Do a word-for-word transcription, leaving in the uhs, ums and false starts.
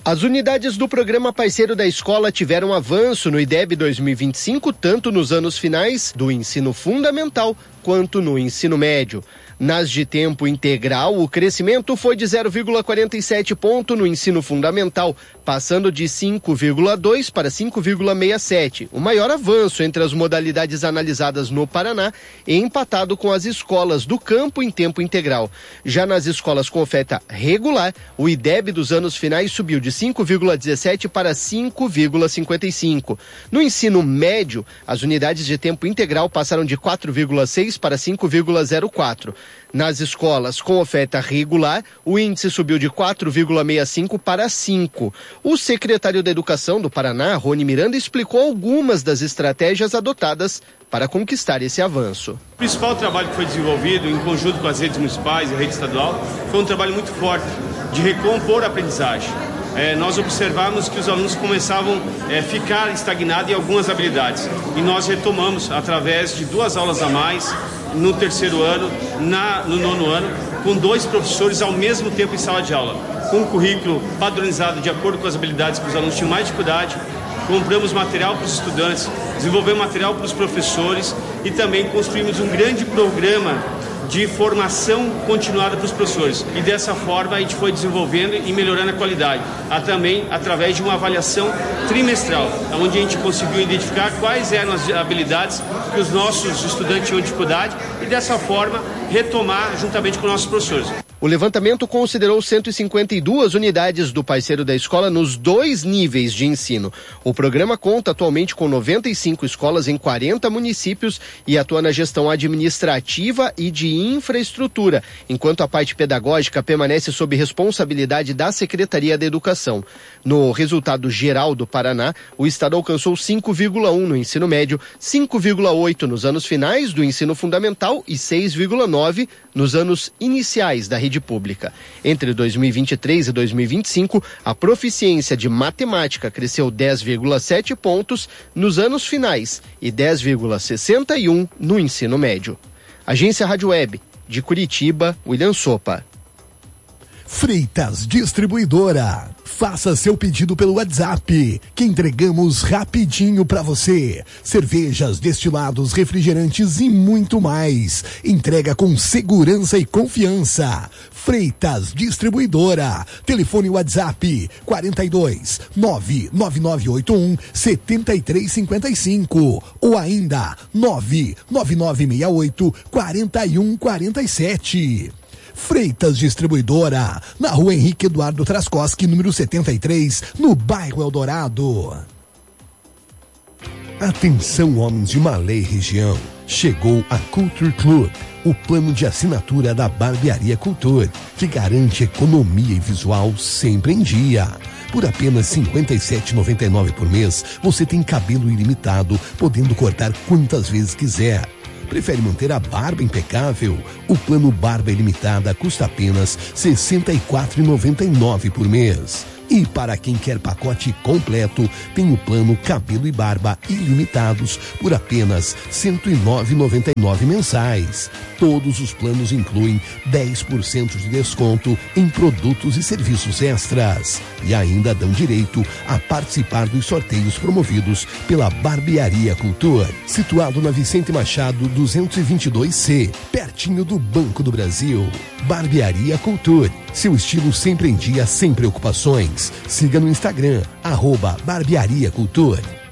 As unidades do programa Parceiro da Escola tiveram avanço no I D E B dois mil e vinte e cinco, tanto nos anos finais do ensino fundamental quanto no ensino médio. Nas de tempo integral, o crescimento foi de zero vírgula quarenta e sete ponto no ensino fundamental, passando de cinco vírgula dois para cinco vírgula sessenta e sete, o maior avanço entre as modalidades analisadas no Paraná, empatado com as escolas do campo em tempo integral. Já nas escolas com oferta regular, o I D E B dos anos finais subiu de cinco vírgula dezessete para cinco vírgula cinquenta e cinco. No ensino médio, as unidades de tempo integral passaram de quatro vírgula seis para cinco vírgula zero quatro. Nas escolas com oferta regular, o índice subiu de quatro vírgula sessenta e cinco para cinco. O secretário da Educação do Paraná, Rony Miranda, explicou algumas das estratégias adotadas para conquistar esse avanço. O principal trabalho que foi desenvolvido em conjunto com as redes municipais e a rede estadual foi um trabalho muito forte de recompor a aprendizagem. É, nós observamos que os alunos começavam a é, ficar estagnados em algumas habilidades e nós retomamos através de duas aulas a mais no terceiro ano, na, no nono ano, com dois professores ao mesmo tempo em sala de aula, com um currículo padronizado de acordo com as habilidades que os alunos tinham mais dificuldade. Compramos material para os estudantes, desenvolvemos material para os professores e também construímos um grande programa de formação continuada para os professores. E dessa forma a gente foi desenvolvendo e melhorando a qualidade. Há também através de uma avaliação trimestral, onde a gente conseguiu identificar quais eram as habilidades que os nossos estudantes tinham dificuldade e dessa forma retomar juntamente com nossos professores. O levantamento considerou cento e cinquenta e duas unidades do Parceiro da Escola nos dois níveis de ensino. O programa conta atualmente com noventa e cinco escolas em quarenta municípios e atua na gestão administrativa e de infraestrutura, enquanto a parte pedagógica permanece sob responsabilidade da Secretaria da Educação. No resultado geral do Paraná, o estado alcançou cinco vírgula um no ensino médio, cinco vírgula oito nos anos finais do ensino fundamental e seis vírgula nove nos anos iniciais da rede pública. Entre dois mil e vinte e três e dois mil e vinte e cinco, a proficiência de matemática cresceu dez vírgula sete pontos nos anos finais e dez vírgula sessenta e um no ensino médio. Agência Rádio Web, de Curitiba, William Sopa. Freitas Distribuidora. Faça seu pedido pelo WhatsApp, que entregamos rapidinho para você. Cervejas, destilados, refrigerantes e muito mais. Entrega com segurança e confiança. Freitas Distribuidora. Telefone WhatsApp quarenta e dois, nove nove nove oito um, sete três cinco cinco ou ainda nove nove nove seis oito, quatro um quatro sete. Freitas Distribuidora, na rua Henrique Eduardo Traskowski, número setenta e três, no bairro Eldorado. Atenção, homens de Malê região. Chegou a Culture Club, o plano de assinatura da Barbearia Culture, que garante economia e visual sempre em dia. Por apenas cinquenta e sete reais e noventa e nove centavos por mês, você tem cabelo ilimitado, podendo cortar quantas vezes quiser. Prefere manter a barba impecável? O plano Barba Ilimitada custa apenas sessenta e quatro reais e noventa e nove centavos por mês. E para quem quer pacote completo, tem o plano Cabelo e Barba Ilimitados por apenas cento e nove reais e noventa e nove centavos mensais. Todos os planos incluem dez por cento de desconto em produtos e serviços extras. E ainda dão direito a participar dos sorteios promovidos pela Barbearia Culture, situado na Vicente Machado duzentos e vinte e dois C, pertinho do Banco do Brasil. Barbearia Culture, seu estilo sempre em dia, sem preocupações. Siga no Instagram, arroba Barbearia Culture.